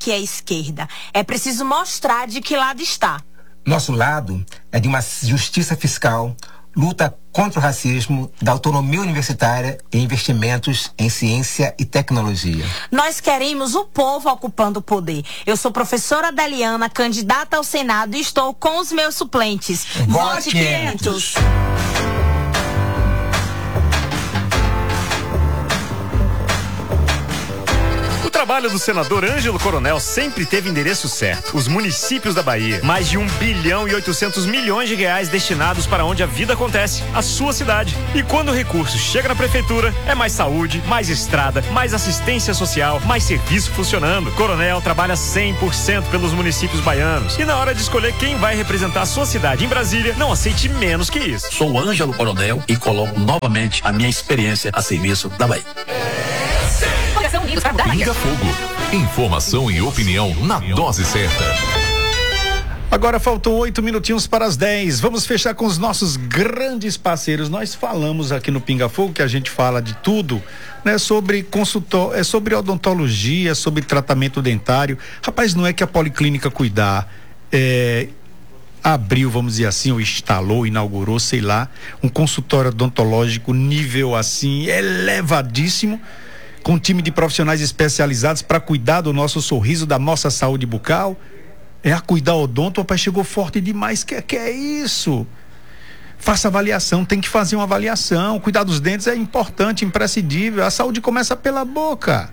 que é esquerda. É preciso mostrar de que lado está. Nosso lado é de uma justiça fiscal, luta contra o racismo, da autonomia universitária e investimentos em ciência e tecnologia. Nós queremos o povo ocupando o poder. Eu sou professora Adeliana, candidata ao Senado e estou com os meus suplentes. Vote 500! O trabalho do senador Ângelo Coronel sempre teve endereço certo. Os municípios da Bahia. Mais de 1 bilhão e 800 milhões de reais destinados para onde a vida acontece, a sua cidade. E quando o recurso chega na prefeitura, é mais saúde, mais estrada, mais assistência social, mais serviço funcionando. Coronel trabalha 100% pelos municípios baianos. E na hora de escolher quem vai representar a sua cidade em Brasília, não aceite menos que isso. Sou o Ângelo Coronel e coloco novamente a minha experiência a serviço da Bahia. Pinga Fogo. Informação e opinião na dose certa. Agora faltam 8 minutinhos para as 10. Vamos fechar com os nossos grandes parceiros. Nós falamos aqui no Pinga Fogo que a gente fala de tudo, né? Sobre sobre odontologia, sobre tratamento dentário. Rapaz, não é que a Policlínica Cuidar abriu, vamos dizer assim, ou instalou, inaugurou, sei lá, um consultório odontológico nível assim, elevadíssimo, com um time de profissionais especializados para cuidar do nosso sorriso, da nossa saúde bucal. A Cuidar Odonto, o rapaz chegou forte demais, que é isso? Faça avaliação, tem que fazer uma avaliação. Cuidar dos dentes é importante, imprescindível. A saúde começa pela boca.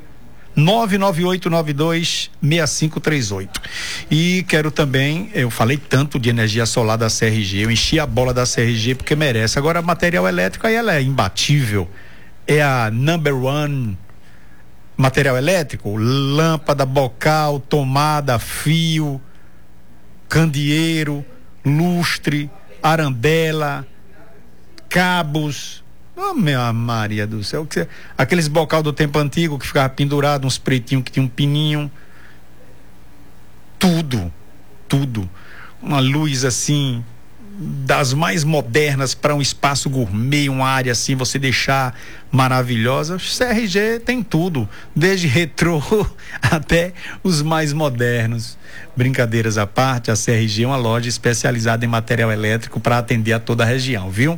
998926538. E quero também, eu falei tanto de energia solar da CRG, eu enchi a bola da CRG porque merece. Agora, material elétrico, aí ela é imbatível. É a number one material elétrico, lâmpada, bocal, tomada, fio, candeeiro, lustre, arandela, cabos. Oh, minha Maria do céu, aqueles bocal do tempo antigo que ficava pendurado, uns pretinhos que tinha um pininho, tudo, uma luz assim das mais modernas para um espaço gourmet, uma área assim você deixar maravilhosa. CRG tem tudo, desde retrô até os mais modernos. Brincadeiras à parte, a CRG é uma loja especializada em material elétrico para atender a toda a região, viu?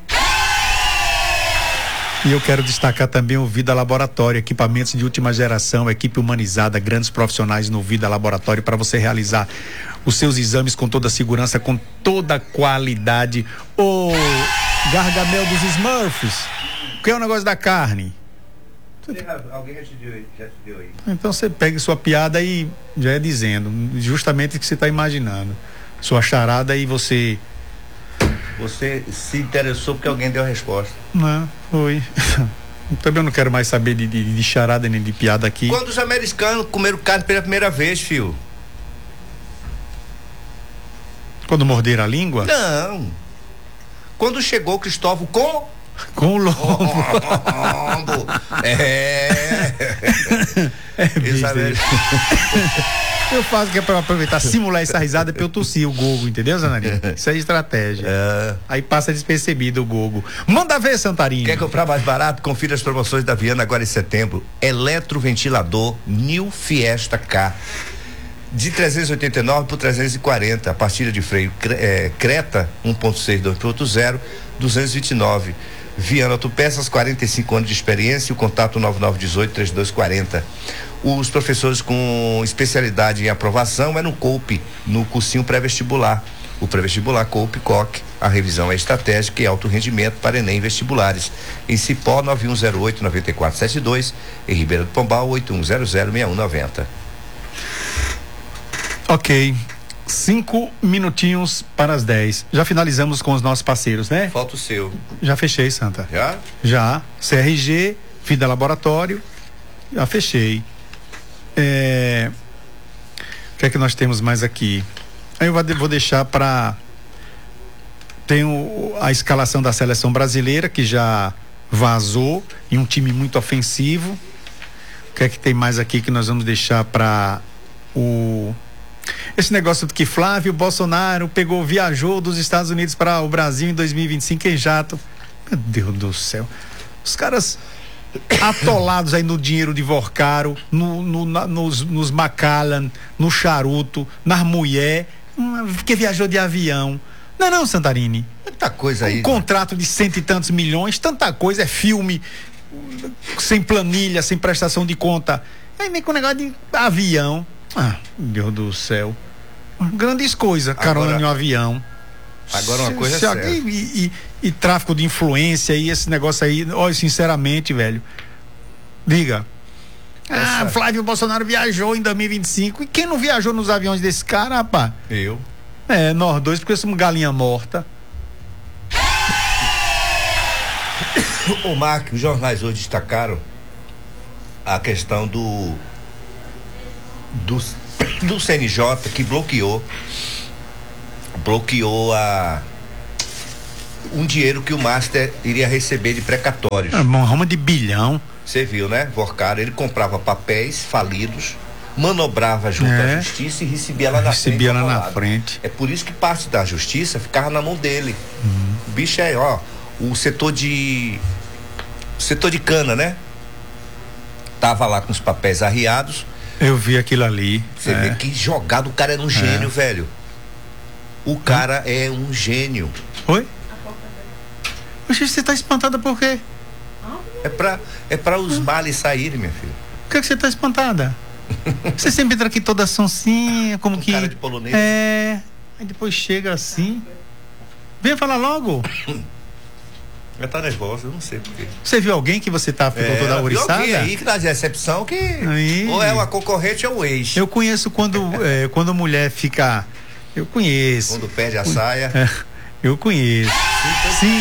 E eu quero destacar também o Vida Laboratório, equipamentos de última geração, equipe humanizada, grandes profissionais no Vida Laboratório para você realizar os seus exames com toda a segurança, com toda a qualidade. Ô, Gargamel dos Smurfs, que é o negócio da carne? Alguém já te deu aí. Então você pega sua piada e já é dizendo justamente o que você está imaginando. Sua charada e você se interessou porque alguém deu a resposta. Não, foi. Também eu não quero mais saber de charada nem de piada aqui. Quando os americanos comeram carne pela primeira vez, filho? Quando morderam a língua? Não. Quando chegou Cristóvão com o lombo. Isabel. Eu faço que é pra aproveitar, simular essa risada pra eu tossir o gogo, entendeu, Zanarino? Isso é estratégia. Aí passa despercebido o gogo. Manda ver, Santarino. Quer comprar mais barato? Confira as promoções da Viana agora em setembro. Eletroventilador New Fiesta K. De 389 por 340. A pastilha de freio Creta 1.6 2.0 229. Viana Autopeças, 45 anos de experiência. O contato 9918-3240. Os professores com especialidade em aprovação é no COUP, no cursinho pré-vestibular. O pré-vestibular COUP-COC. A revisão é estratégica e alto rendimento para Enem vestibulares. Em Cipó, 9108-9472. Em Ribeira do Pombal, 8100-6190. Ok. 5 minutinhos para as 10. Já finalizamos com os nossos parceiros, né? Falta o seu. Já fechei, Santa. Já? Já. CRG, Vida Laboratório. Já fechei. O que é que nós temos mais aqui? Aí eu vou deixar para. Tem a escalação da seleção brasileira, que já vazou, e um time muito ofensivo. O que é que tem mais aqui que nós vamos deixar para esse negócio de que Flávio Bolsonaro viajou dos Estados Unidos para o Brasil em 2025 em jato. Meu Deus do céu. Os caras atolados aí no dinheiro de Vorcaro, nos Macallan, no charuto, nas mulher, que viajou de avião. Não, Santarini. Muita coisa aí. Contrato de 100 e tantos milhões, tanta coisa, é filme, sem planilha, sem prestação de conta. Aí vem com o negócio de avião. Meu Deus do céu. Grandes coisas, carona em um avião. Agora uma coisa séria. E tráfico de influência e esse negócio aí, olha, sinceramente, velho. Diga. Flávio Bolsonaro viajou em 2025. E quem não viajou nos aviões desse cara, rapaz? Eu. Nós dois, porque somos galinha morta. O Mark, os jornais hoje destacaram a questão do CNJ que bloqueou um dinheiro que o Master iria receber de precatórios. Uma rama de bilhão. Você viu, né? Vorcaro, ele comprava papéis falidos, manobrava junto à justiça e recebia lá na frente. É por isso que parte da justiça ficava na mão dele. O bicho o setor de cana, né? Tava lá com os papéis arriados. Eu vi aquilo ali. Você vê que jogado, o cara era um gênio, velho. O cara é um gênio. Oi? Oxe, você tá espantada por quê? É pra os males saírem, minha filha. Por que você tá espantada? Você sempre entra aqui toda sonsinha, como que... cara de polonês. Aí depois chega assim. Venha falar logo. Já tá nervosa, eu não sei porquê. Você viu alguém que você ficou toda ouriçada? Viu aí que dá de recepção que aí. Ou é uma concorrente ou ex. Eu conheço quando a mulher fica... Eu conheço. Quando perde a saia. Eu conheço. Sim.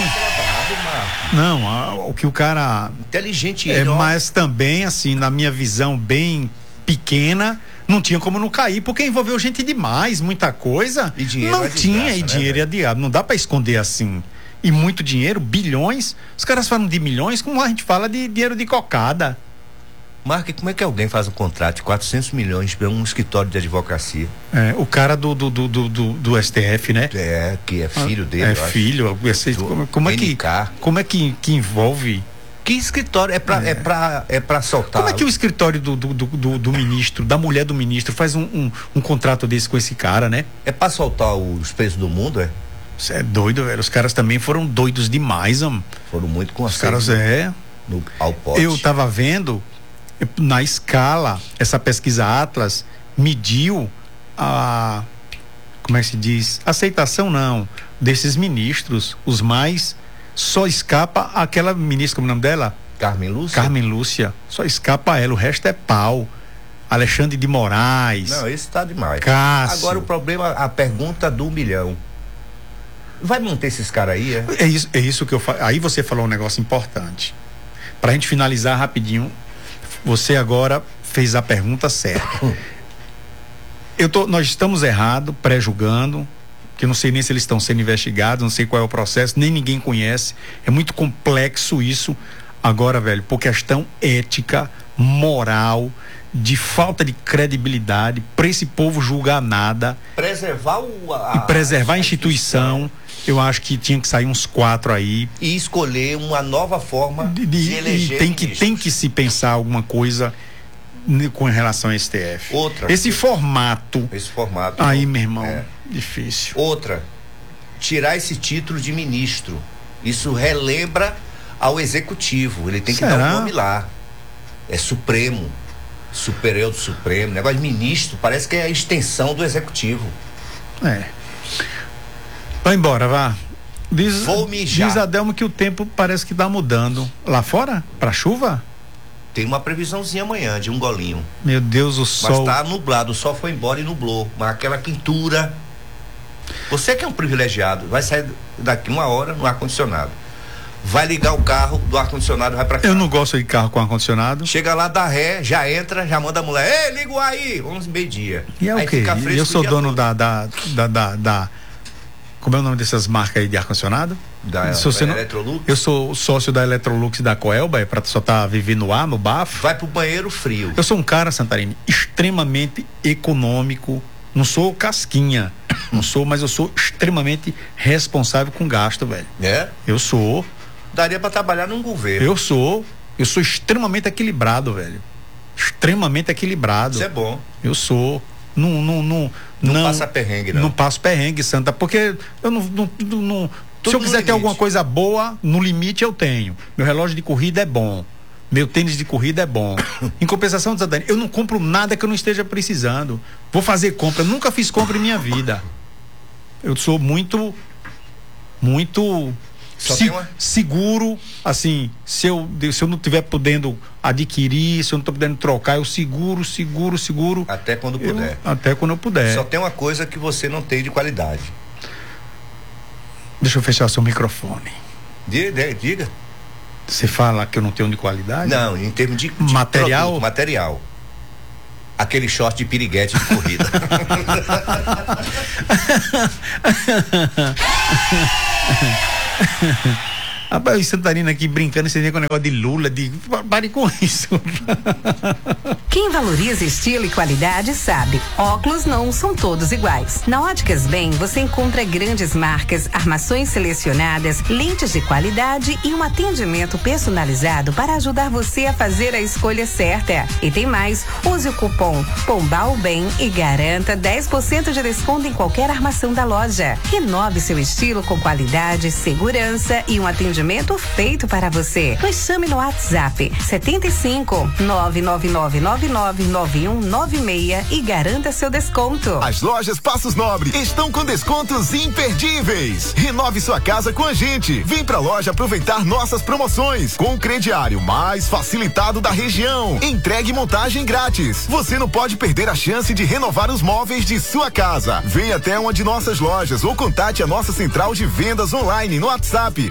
Não, o que o cara... Inteligente ele. Mas também, assim, na minha visão bem pequena, não tinha como não cair, porque envolveu gente demais, muita coisa. E dinheiro não tinha, graça, e dinheiro é diabo. Não dá pra esconder assim. E muito dinheiro, bilhões. Os caras falam de milhões, como a gente fala de dinheiro de cocada. Mark, como é que alguém faz um contrato de 400 milhões para um escritório de advocacia? O cara do STF, né? Que é filho dele. Filho. Como é que envolve? Que escritório? É pra soltar. Como é que o escritório do ministro, da mulher do ministro, faz um contrato desse com esse cara, né? É pra soltar os preços do mundo, é? Você é doido, velho. Os caras também foram doidos demais, mano. Foram muito com os caras, ao pote. Eu tava vendo na escala, essa pesquisa Atlas mediu a, como é que se diz? Aceitação não, desses ministros, os mais, só escapa aquela ministra, como é o nome dela? Carmen Lúcia, só escapa ela, o resto é pau. Alexandre de Moraes. Não, esse tá demais. Cássio. Agora o problema, a pergunta do milhão. Vai manter esses caras aí, É isso que eu falo. Aí você falou um negócio importante. Pra gente finalizar rapidinho, você agora fez a pergunta certa. Nós estamos errados, pré-julgando, que eu não sei nem se eles estão sendo investigados, não sei qual é o processo, nem ninguém conhece. É muito complexo isso. Agora, velho, por questão ética, moral, de falta de credibilidade, para esse povo julgar nada. Preservar a instituição. Eu acho que tinha que sair uns 4 aí. E escolher uma nova forma de eleger. Tem que se pensar alguma coisa com relação ao STF. Esse formato. Aí, meu irmão, difícil. Outra, tirar esse título de ministro. Isso relembra ao executivo. Ele tem que dar um nome lá. É Supremo. Superior do Supremo. Negócio de ministro, parece que é a extensão do executivo. Vai embora, vá. Vou mijar. Diz Adelmo que o tempo parece que tá mudando. Lá fora? Pra chuva? Tem uma previsãozinha amanhã de um golinho. Meu Deus, o sol. Mas tá nublado, o sol foi embora e nublou. Mas aquela quentura. Você que é um privilegiado, vai sair daqui 1 hora no ar-condicionado. Vai ligar o carro do ar-condicionado, vai pra cá. Eu não gosto de carro com ar-condicionado. Chega lá, dá ré, já entra, já manda a mulher. Ei, liga o aí, 11 meio-dia. E é o quê? Eu sou dono da como é o nome dessas marcas aí de ar-condicionado? Da Electrolux? Eu sou sócio da Electrolux e da Coelba, pra só tá vivendo no ar, no bafo. Vai pro banheiro frio. Eu sou um cara, Santarini, extremamente econômico. Não sou casquinha. Não sou, mas eu sou extremamente responsável com gasto, velho. É? Eu sou. Daria pra trabalhar num governo. Eu sou. Eu sou extremamente equilibrado, velho. Extremamente equilibrado. Isso é bom. Eu sou. Não passa perrengue, não. Não passo perrengue, Santa, porque eu não se eu quiser ter alguma coisa boa, no limite eu tenho. Meu relógio de corrida é bom. Meu tênis de corrida é bom. Em compensação, Santana, eu não compro nada que eu não esteja precisando. Vou fazer compra. Eu nunca fiz compra em minha vida. Eu sou muito seguro, assim, se eu não estiver podendo adquirir, se eu não estou podendo trocar, eu seguro. Até quando puder. Até quando eu puder. Só tem uma coisa que você não tem de qualidade. Deixa eu fechar seu microfone. Diga. Você fala que eu não tenho de qualidade? Não, em termos de material? Produto, material. Aquele short de piriguete de corrida. Rapaz, o Santarina aqui brincando, você vê com o negócio de Lula, pare com isso. Quem valoriza estilo e qualidade sabe, óculos não são todos iguais. Na Óticas Bem, você encontra grandes marcas, armações selecionadas, lentes de qualidade e um atendimento personalizado para ajudar você a fazer a escolha certa. E tem mais, use o cupom POMBALBEM e garanta 10% de desconto em qualquer armação da loja. Renove seu estilo com qualidade, segurança e um atendimento feito para você. Nos chame no WhatsApp 75 999999196 e garanta seu desconto. As lojas Passos Nobre estão com descontos imperdíveis. Renove sua casa com a gente. Vem pra loja aproveitar nossas promoções com o crediário mais facilitado da região. Entregue e montagem grátis. Você não pode perder a chance de renovar os móveis de sua casa. Venha até uma de nossas lojas ou contate a nossa central de vendas online no WhatsApp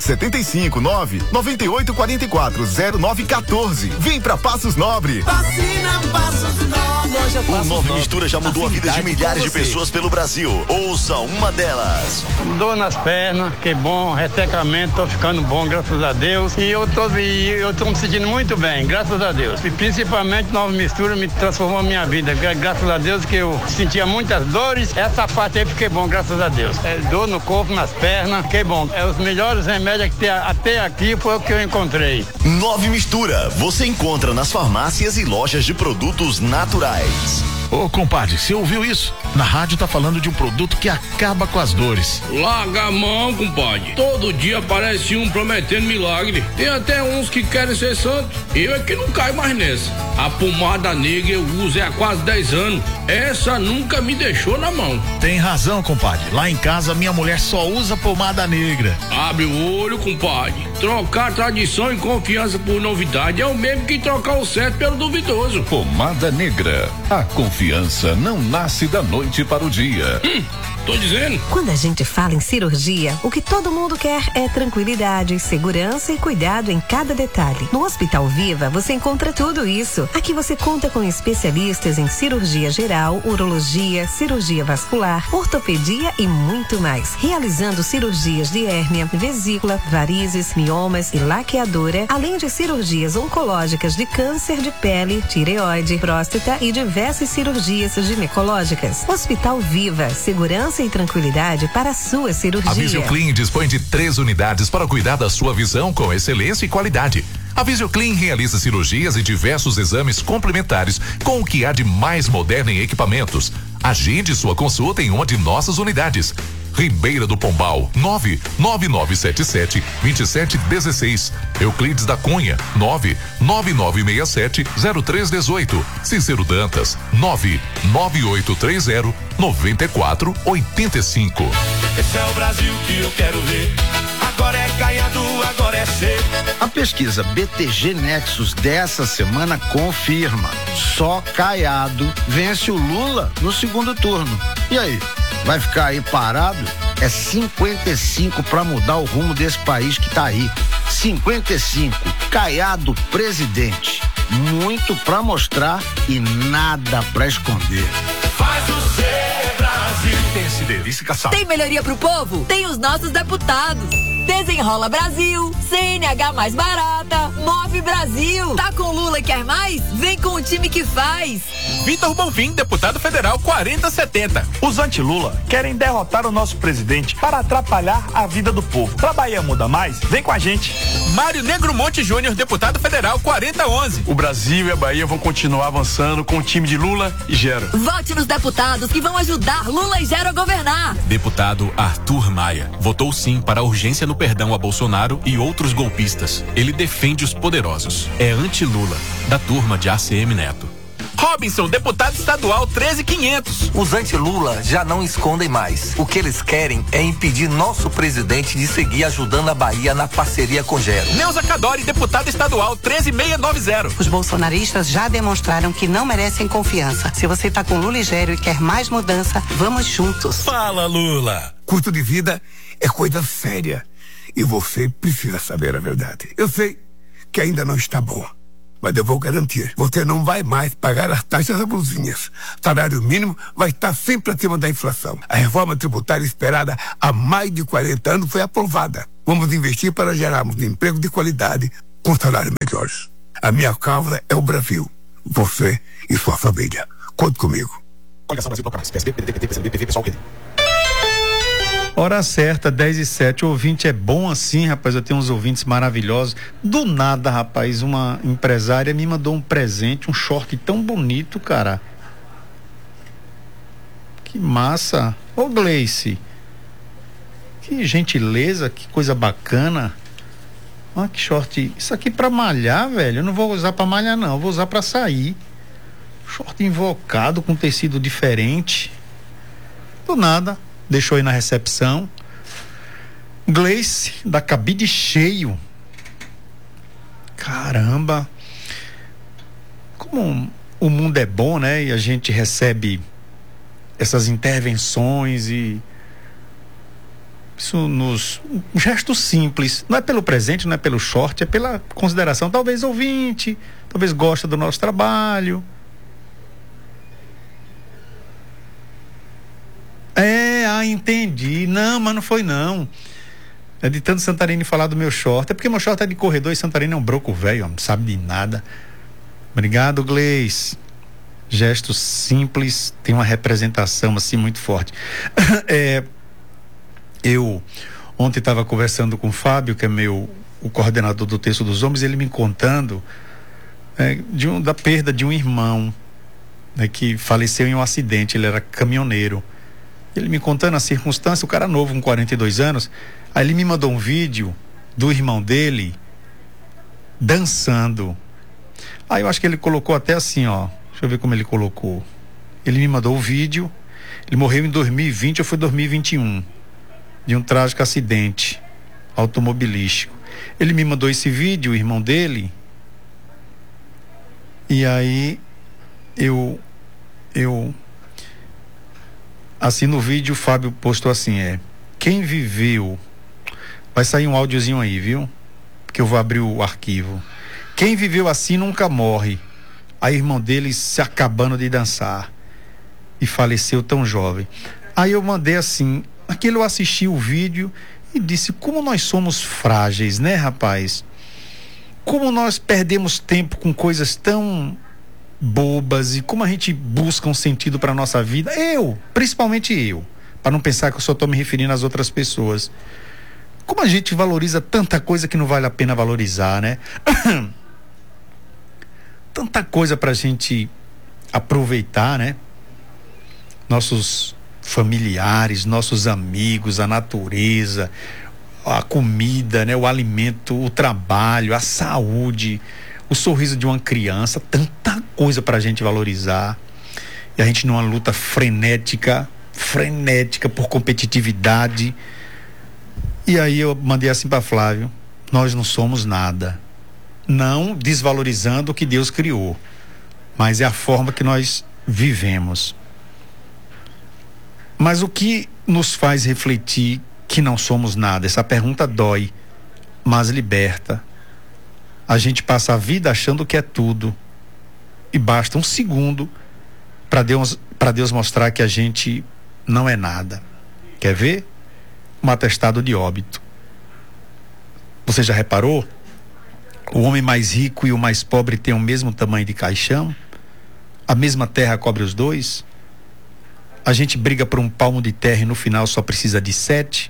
759-9844-0914. Vem pra Passos Nobre. Vacina Passos Nobre. O Nove Mistura já mudou a vida de milhares de pessoas pelo Brasil. Ouça uma delas. Dor nas pernas, que bom, ressecamento, tô ficando bom, graças a Deus. E eu tô me sentindo muito bem, graças a Deus. E principalmente Nova Mistura me transformou a minha vida. Graças a Deus que eu sentia muitas dores. Essa parte aí fiquei bom, graças a Deus. Dor no corpo, nas pernas, fiquei bom. Os melhores remédios que tem até aqui foi o que eu encontrei. Nove Mistura, você encontra nas farmácias e lojas de produtos naturais. Ô, compadre, você ouviu isso? Na rádio tá falando de um produto que acaba com as dores. Larga a mão, compadre. Todo dia aparece um prometendo milagre. Tem até uns que querem ser santo. Eu é que não caio mais nessa. A pomada negra eu uso há quase 10 anos. Essa nunca me deixou na mão. Tem razão, compadre. Lá em casa minha mulher só usa pomada negra. Abre o olho, compadre. Trocar tradição e confiança por novidade é o mesmo que trocar o certo pelo duvidoso. Pomada negra. A confiança não nasce da noite para o dia. Tô dizendo. Quando a gente fala em cirurgia, o que todo mundo quer é tranquilidade, segurança e cuidado em cada detalhe. No Hospital Viva, você encontra tudo isso. Aqui você conta com especialistas em cirurgia geral, urologia, cirurgia vascular, ortopedia e muito mais. Realizando cirurgias de hérnia, vesícula, varizes, miomas e laqueadura, além de cirurgias oncológicas de câncer de pele, tireoide, próstata e diversas cirurgias ginecológicas. Hospital Viva, segurança e tranquilidade para a sua cirurgia. A Visioclean dispõe de 3 unidades para cuidar da sua visão com excelência e qualidade. A Visioclean realiza cirurgias e diversos exames complementares com o que há de mais moderno em equipamentos. Agende sua consulta em uma de nossas unidades. Ribeira do Pombal, 99977-2716. Euclides da Cunha, 99967-0318. Cícero Dantas, 99830-9485. Esse é o Brasil que eu quero ver. Agora é Caiado, agora é C. A pesquisa BTG Nexus dessa semana confirma: só Caiado vence o Lula no segundo turno. E aí, vai ficar aí parado? É 55 para mudar o rumo desse país que tá aí. 55, Caiado presidente. Muito para mostrar e nada para esconder. Faz o C, Brasil. Tem delícia, Tem melhoria pro povo? Tem os nossos deputados. Desenrola Brasil, CNH mais barata, Move Brasil. Tá com Lula e quer mais? Vem com o time que faz. Vitor Bonfim, deputado federal 4070. Os anti-Lula querem derrotar o nosso presidente para atrapalhar a vida do povo. Pra Bahia muda mais? Vem com a gente. Mário Negromonte Júnior, deputado federal 4011. O Brasil e a Bahia vão continuar avançando com o time de Lula e Gero. Vote nos deputados que vão ajudar Lula e Gero a governar. Deputado Arthur Maia votou sim para a urgência no perdão a Bolsonaro e outros golpistas. Ele defende os poderosos. É anti-Lula, da turma de ACM Neto. Robinson, deputado estadual 13500. Os anti-Lula já não escondem mais. O que eles querem é impedir nosso presidente de seguir ajudando a Bahia na parceria com Gero. Neuza Cadori, deputada estadual 13690. Os bolsonaristas já demonstraram que não merecem confiança. Se você tá com Lula e Gero e quer mais mudança, vamos juntos. Fala, Lula. Custo de vida é coisa séria e você precisa saber a verdade. Eu sei que ainda não está bom, mas eu vou garantir, você não vai mais pagar as taxas abusinhas. Salário mínimo vai estar sempre acima da inflação. A reforma tributária esperada há mais de 40 anos foi aprovada. Vamos investir para gerarmos emprego de qualidade com salários melhores. A minha causa é o Brasil. Você e sua família. Conte comigo. Coligação Brasil Locais, PSD, PDT, PT, PCB, PV, PSOL, QD. Hora certa, 10h07. O ouvinte é bom assim, rapaz. Eu tenho uns ouvintes maravilhosos. Do nada, rapaz, uma empresária me mandou um presente, um short tão bonito, cara. Que massa. Ô, Gleice, que gentileza, que coisa bacana. Olha que short. Isso aqui pra malhar, velho. Eu não vou usar pra malhar, não. Eu vou usar pra sair. Short invocado com tecido diferente. Do nada. Deixou aí na recepção. Gleice, da cabide cheio. Caramba. Como o mundo é bom, né? E a gente recebe essas intervenções e isso um gesto simples. Não é pelo presente, não é pelo short, é pela consideração. Talvez ouvinte, talvez gosta do nosso trabalho. Entendi. Não, mas não foi não. É de tanto Santarém falar do meu short. É porque meu short é de corredor e Santarém é um broco velho, não sabe de nada. Obrigado, Gleice. Gesto simples, tem uma representação assim muito forte. Eu ontem estava conversando com o Fábio, que é o coordenador do Terço dos Homens, ele me contando da perda de um irmão, né, que faleceu em um acidente. Ele era caminhoneiro. Ele me contando a circunstância, o cara novo, com 42 anos, aí ele me mandou um vídeo do irmão dele dançando. Aí eu acho que ele colocou até assim, ó, deixa eu ver como ele colocou. Ele me mandou o vídeo, ele morreu em 2020 ou foi 2021, de um trágico acidente automobilístico. Ele me mandou esse vídeo, o irmão dele, e aí eu assim, no vídeo o Fábio postou assim, quem viveu, vai sair um áudiozinho aí, viu? Porque eu vou abrir o arquivo. Quem viveu assim nunca morre. Aí o irmão dele se acabando de dançar e faleceu tão jovem. Aí eu mandei assim, aquilo eu assisti o vídeo e disse, como nós somos frágeis, né, rapaz? Como nós perdemos tempo com coisas tão bobas e como a gente busca um sentido para nossa vida. Principalmente eu, para não pensar que eu só estou me referindo às outras pessoas. Como a gente valoriza tanta coisa que não vale a pena valorizar, né? Tanta coisa pra gente aproveitar, né? Nossos familiares, nossos amigos, a natureza, a comida, né? O alimento, o trabalho, a saúde, o sorriso de uma criança, tanta coisa pra gente valorizar. E a gente numa luta frenética por competitividade. E aí eu mandei assim para Flávio, nós não somos nada. Não desvalorizando o que Deus criou, mas é a forma que nós vivemos. Mas o que nos faz refletir que não somos nada? Essa pergunta dói, mas liberta. A gente passa a vida achando que é tudo e basta um segundo para Deus mostrar que a gente não é nada. Quer ver? Um atestado de óbito. Você já reparou? O homem mais rico e o mais pobre têm o mesmo tamanho de caixão? A mesma terra cobre os dois? A gente briga por um palmo de terra e no final só precisa de 7?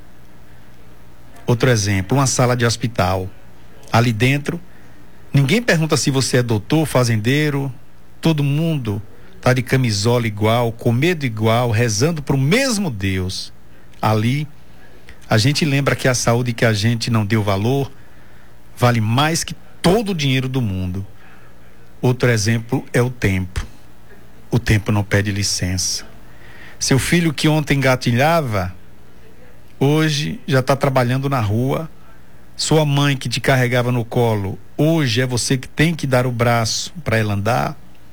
Outro exemplo, uma sala de hospital. Ali dentro, ninguém pergunta se você é doutor, fazendeiro. Todo mundo tá de camisola igual, com medo igual, rezando para o mesmo Deus. Ali, a gente lembra que a saúde que a gente não deu valor vale mais que todo o dinheiro do mundo. Outro exemplo é o tempo. O tempo não pede licença. Seu filho que ontem engatilhava, hoje já está trabalhando na rua. Sua mãe que te carregava no colo, hoje é você que tem que dar o braço para ela andar.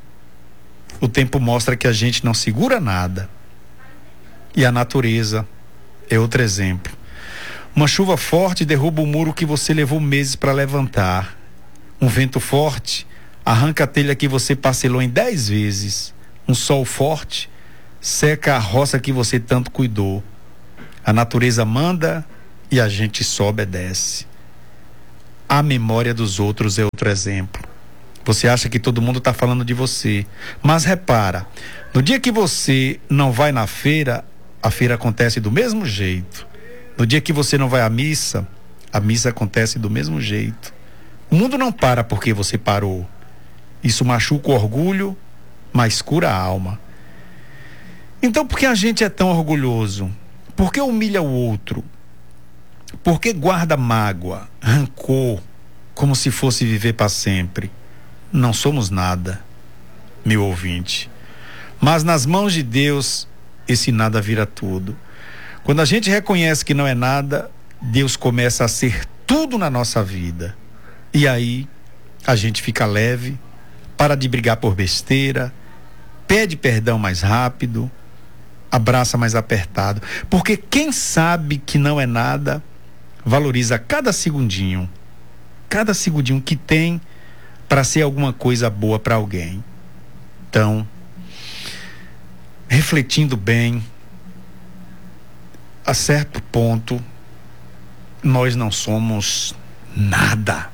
O tempo mostra que a gente não segura nada. E a natureza é outro exemplo. Uma chuva forte derruba o muro que você levou meses para levantar. Um vento forte arranca a telha que você parcelou em 10 vezes. Um sol forte seca a roça que você tanto cuidou. A natureza manda e a gente só obedece. A memória dos outros é outro exemplo. Você acha que todo mundo está falando de você, mas repara, no dia que você não vai na feira, a feira acontece do mesmo jeito. No dia que você não vai à missa, a missa acontece do mesmo jeito. O mundo não para porque você parou. Isso machuca o orgulho, mas cura a alma. Então, por que a gente é tão orgulhoso? Por que humilha o outro? Por que guarda mágoa, rancor, como se fosse viver para sempre? Não somos nada, meu ouvinte. Mas nas mãos de Deus, esse nada vira tudo. Quando a gente reconhece que não é nada, Deus começa a ser tudo na nossa vida. E aí, a gente fica leve, para de brigar por besteira, pede perdão mais rápido, abraça mais apertado. Porque quem sabe que não é nada, valoriza cada segundinho que tem para ser alguma coisa boa para alguém. Então, refletindo bem, a certo ponto, nós não somos nada.